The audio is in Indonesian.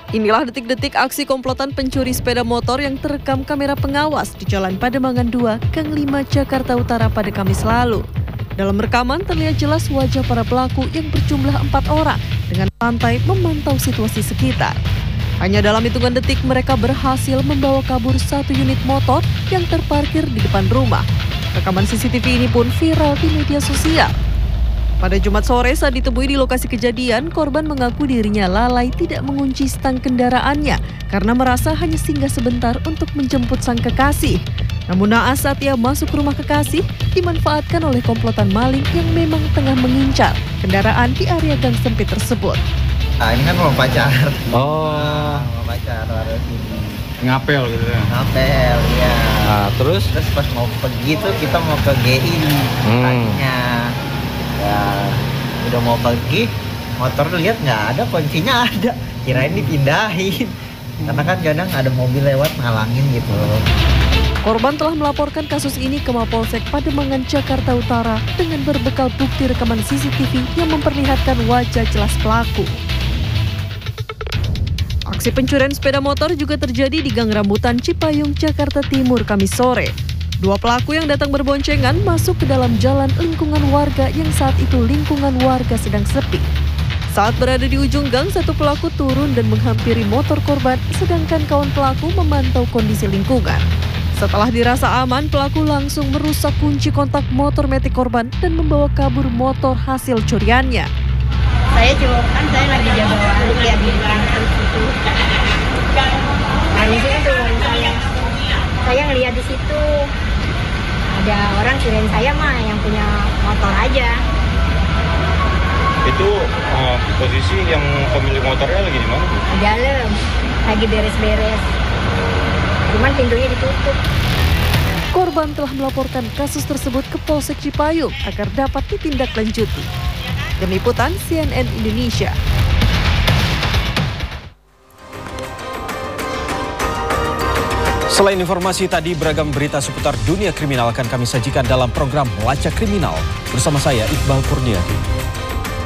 Inilah detik-detik aksi komplotan pencuri sepeda motor yang terekam kamera pengawas di Jalan Pademangan 2, Gang 5, Jakarta Utara pada Kamis lalu. Dalam rekaman terlihat jelas wajah para pelaku yang berjumlah 4 orang dengan santai memantau situasi sekitar. Hanya dalam hitungan detik mereka berhasil membawa kabur 1 unit motor yang terparkir di depan rumah. Rekaman CCTV ini pun viral di media sosial. Pada Jumat sore saat ditemui di lokasi kejadian, korban mengaku dirinya lalai tidak mengunci stang kendaraannya karena merasa hanya singgah sebentar untuk menjemput sang kekasih. Namun naas saat ia masuk rumah kekasih, dimanfaatkan oleh komplotan maling yang memang tengah mengincar kendaraan di area gang sempit tersebut. Ini kan mau pacar. Oh, mau pacar harus ini. Ngapel gitu ya? Ngapel, iya. Nah, terus pas mau pergi tuh kita mau ke GI tadinya. Ya, udah mau pergi, motor lihat nggak ada, kuncinya ada. Kirain dipindahin. Karena kan kadang ada mobil lewat ngalangin gitu. Korban telah melaporkan kasus ini ke Mapolsek Pademangan, Jakarta Utara dengan berbekal bukti rekaman CCTV yang memperlihatkan wajah jelas pelaku. Aksi pencurian sepeda motor juga terjadi di Gang Rambutan, Cipayung, Jakarta Timur, Kamis sore. 2 pelaku yang datang berboncengan masuk ke dalam jalan lingkungan warga yang saat itu lingkungan warga sedang sepi. Saat berada di ujung gang, 1 pelaku turun dan menghampiri motor korban, sedangkan kawan pelaku memantau kondisi lingkungan. Setelah dirasa aman, pelaku langsung merusak kunci kontak motor metik korban dan membawa kabur motor hasil curiannya. Saya lagi jaga warung ya di kantor situ. Nah, di situ saya ngeliat di situ ada orang kirain saya mah yang punya motor aja. itu posisi yang pemilik motornya lagi di mana, Bu? Di dalam, lagi beres-beres. Cuman pintunya ditutup. Korban telah melaporkan kasus tersebut ke Polsek Cipayung agar dapat ditindaklanjuti. Tim Liputan CNN Indonesia. Selain informasi tadi, beragam berita seputar dunia kriminal akan kami sajikan dalam program Melacak Kriminal. Bersama saya, Iqbal Kurniadi.